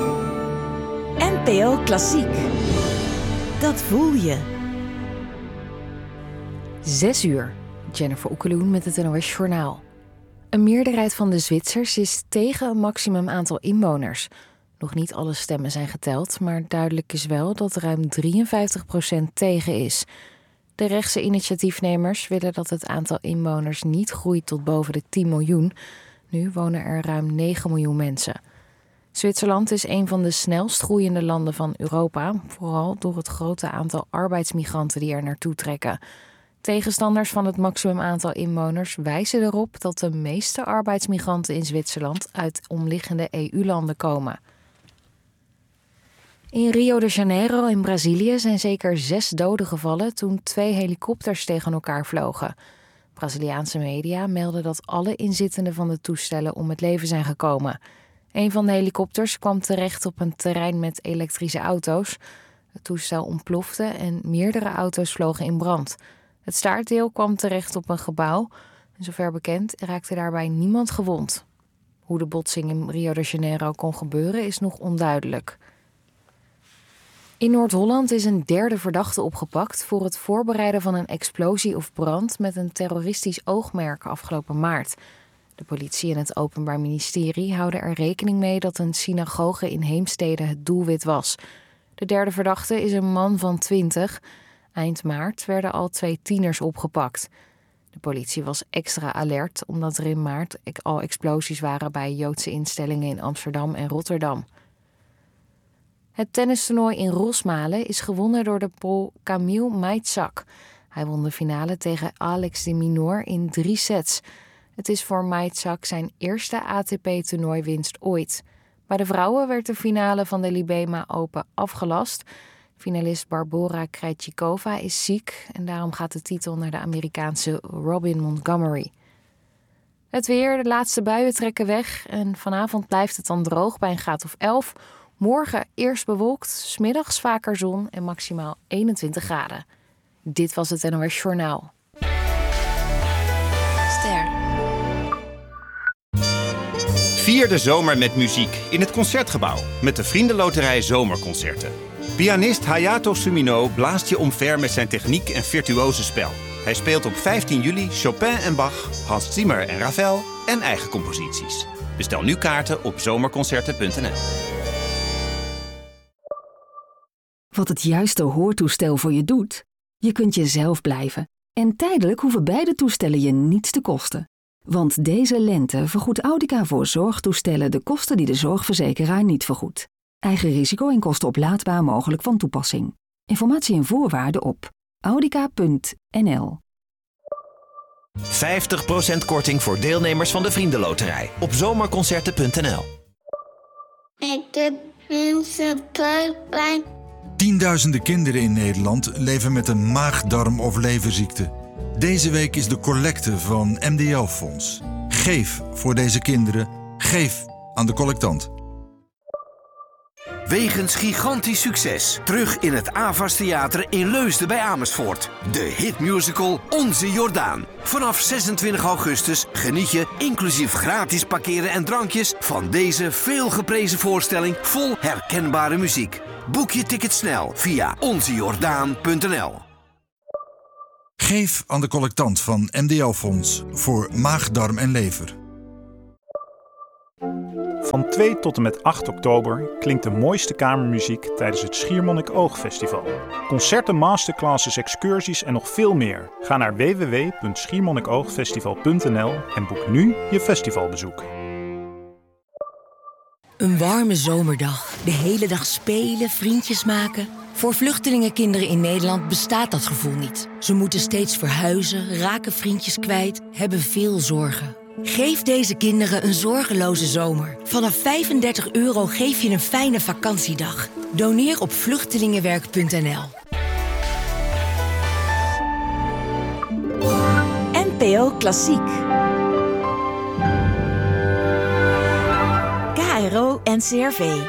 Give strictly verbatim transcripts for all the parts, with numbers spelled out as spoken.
N P O Klassiek. Dat voel je. Zes uur. Jennifer Oekeloen met het N O S Journaal. Een meerderheid van de Zwitsers is tegen een maximum aantal inwoners. Nog niet alle stemmen zijn geteld, maar duidelijk is wel dat ruim drieënvijftig procent tegen is. De rechtse initiatiefnemers willen dat het aantal inwoners niet groeit tot boven de tien miljoen. Nu wonen er ruim negen miljoen mensen. Zwitserland is een van de snelst groeiende landen van Europa, vooral door het grote aantal arbeidsmigranten die er naartoe trekken. Tegenstanders van het maximum aantal inwoners wijzen erop dat de meeste arbeidsmigranten in Zwitserland uit omliggende E U-landen komen. In Rio de Janeiro in Brazilië zijn zeker zes doden gevallen toen twee helikopters tegen elkaar vlogen. Braziliaanse media melden dat alle inzittenden van de toestellen om het leven zijn gekomen. Een van de helikopters kwam terecht op een terrein met elektrische auto's. Het toestel ontplofte en meerdere auto's vlogen in brand. Het staartdeel kwam terecht op een gebouw. En zover bekend raakte daarbij niemand gewond. Hoe de botsing in Rio de Janeiro kon gebeuren is nog onduidelijk. In Noord-Holland is een derde verdachte opgepakt voor het voorbereiden van een explosie of brand met een terroristisch oogmerk afgelopen maart. De politie en het Openbaar Ministerie houden er rekening mee dat een synagoge in Heemstede het doelwit was. De derde verdachte is een man van twintig. Eind maart werden al twee tieners opgepakt. De politie was extra alert omdat er in maart al explosies waren bij Joodse instellingen in Amsterdam en Rotterdam. Het tennistoernooi in Rosmalen is gewonnen door de Pool Kamil Maitsak. Hij won de finale tegen Alex de Minaur in drie sets. Het is voor Maitsak zijn eerste A T P-toernooiwinst ooit. Bij de vrouwen werd de finale van de Libema Open afgelast. Finalist Barbora Krejcikova is ziek en daarom gaat de titel naar de Amerikaanse Robin Montgomery. Het weer, de laatste buien trekken weg en vanavond blijft het dan droog bij een graad of elf. Morgen eerst bewolkt, 's middags vaker zon en maximaal eenentwintig graden. Dit was het N O S Journaal. Ster. Vier de zomer met muziek in het Concertgebouw met de Vriendenloterij Zomerconcerten. Pianist Hayato Sumino blaast je omver met zijn techniek en virtuose spel. Hij speelt op vijftien juli Chopin en Bach, Hans Zimmer en Ravel en eigen composities. Bestel nu kaarten op zomerconcerten punt n l. Wat het juiste hoortoestel voor je doet? Je kunt jezelf blijven. En tijdelijk hoeven beide toestellen je niets te kosten. Want deze lente vergoedt Audica voor zorgtoestellen de kosten die de zorgverzekeraar niet vergoedt. Eigen risico en kosten oplaadbaar mogelijk van toepassing. Informatie en voorwaarden op audica punt n l. vijftig procent korting voor deelnemers van de Vriendenloterij op zomerconcerten punt n l. Ik heb mensen buikpijn. Tienduizenden kinderen in Nederland leven met een maag-darm- of leverziekte. Deze week is de collecte van M D L-fonds. Geef voor deze kinderen. Geef aan de collectant. Wegens gigantisch succes. Terug in het Avas Theater in Leusden bij Amersfoort. De hitmusical Onze Jordaan. Vanaf zesentwintig augustus geniet je, inclusief gratis parkeren en drankjes, van deze veelgeprezen voorstelling vol herkenbare muziek. Boek je ticket snel via onze jordaan punt n l. Geef aan de collectant van M D L-fonds voor maag, darm en lever. Van twee tot en met acht oktober klinkt de mooiste kamermuziek tijdens het Schiermonnik Oogfestival. Concerten, masterclasses, excursies en nog veel meer. Ga naar w w w punt schiermonnikoogfestival punt n l en boek nu je festivalbezoek. Een warme zomerdag. De hele dag spelen, vriendjes maken. Voor vluchtelingenkinderen in Nederland bestaat dat gevoel niet. Ze moeten steeds verhuizen, raken vriendjes kwijt, hebben veel zorgen. Geef deze kinderen een zorgeloze zomer. Vanaf vijfendertig euro geef je een fijne vakantiedag. Doneer op vluchtelingenwerk punt n l. N P O Klassiek. K R O N C R V.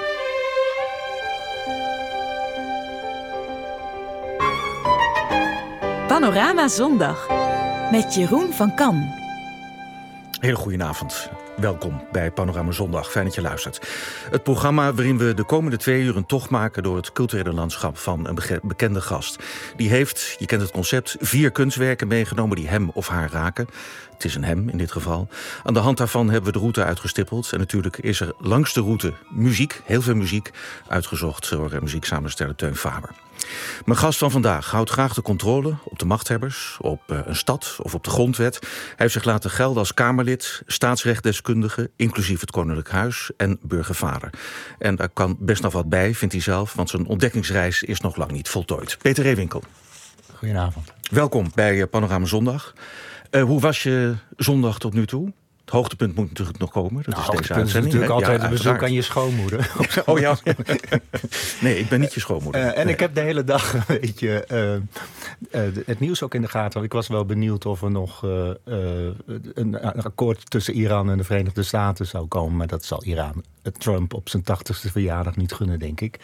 Panorama Zondag met Jeroen van Kan. Hele goedenavond. Welkom bij Panorama Zondag. Fijn dat je luistert. Het programma waarin we de komende twee uur een tocht maken door het culturele landschap van een bekende gast. Die heeft, je kent het concept, vier kunstwerken meegenomen die hem of haar raken. Het is een hem in dit geval. Aan de hand daarvan hebben we de route uitgestippeld. En natuurlijk is er langs de route muziek, heel veel muziek, uitgezocht door muzieksamensteller Teun Faber. Mijn gast van vandaag houdt graag de controle op de machthebbers, op een stad of op de grondwet. Hij heeft zich laten gelden als Kamerlid, staatsrechtdeskundige, inclusief het Koninklijk Huis en burgervader. En daar kan best nog wat bij, vindt hij zelf, want zijn ontdekkingsreis is nog lang niet voltooid. Peter Reewinkel. Goedenavond. Welkom bij Panorama Zondag. Uh, hoe was je zondag tot nu toe? Het hoogtepunt moet natuurlijk nog komen. Dat nou, is deze uitzending. Is natuurlijk ja, altijd ja, een bezoek aan je schoonmoeder. Oh ja. Nee, ik ben niet je schoonmoeder. Uh, en nee. ik heb de hele dag een beetje uh, uh, het nieuws ook in de gaten. Want ik was wel benieuwd of er nog uh, uh, een, een akkoord tussen Iran en de Verenigde Staten zou komen. Maar dat zal Iran Trump op zijn tachtigste verjaardag niet gunnen, denk ik.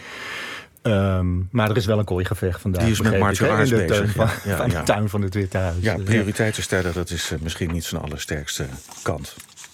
Um, maar er is wel een kooigevecht vandaag. Die is met Martin Aars bezig. Tuin van, ja, ja, van ja. de tuin van het Witte Huis. Ja, prioriteiten stellen, dat is uh, misschien niet zijn allersterkste kant.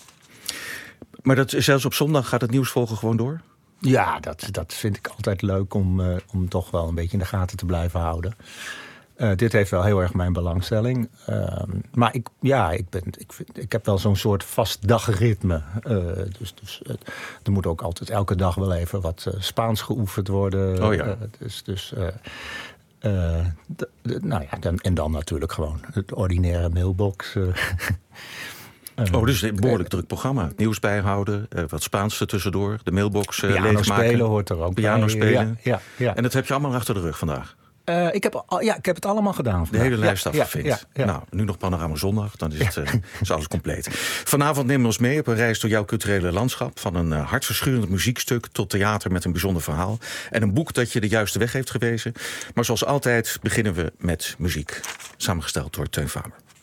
Maar dat, zelfs op zondag gaat het nieuws volgen gewoon door? Ja, dat, dat vind ik altijd leuk om, uh, om toch wel een beetje in de gaten te blijven houden. Uh, dit heeft wel heel erg mijn belangstelling. Uh, maar ik, ja, ik, ben, ik, vind, ik heb wel zo'n soort vast dagritme. Uh, dus dus uh, er moet ook altijd elke dag wel even wat uh, Spaans geoefend worden. Oh ja. Uh, dus dus uh, uh, d, d, nou ja, dan, en dan natuurlijk gewoon het ordinaire mailbox. Uh, Uh, oh, dus een behoorlijk druk programma. Nieuws bijhouden, uh, wat Spaans er tussendoor, de mailbox uh, piano leegmaken. Spelen hoort er ook Piano bij. spelen. Ja, ja, ja. En dat heb je allemaal achter de rug vandaag? Uh, ik, heb, ja, ik heb het allemaal gedaan vandaag. De hele lijst ja, afgevinkt. Ja, ja, ja. Nou, nu nog Panorama Zondag, dan is, het, uh, is alles compleet. Vanavond nemen we ons mee op een reis door jouw culturele landschap. Van een uh, hartverscheurend muziekstuk tot theater met een bijzonder verhaal. En een boek dat je de juiste weg heeft gewezen. Maar zoals altijd beginnen we met muziek. Samengesteld door Teun Faber.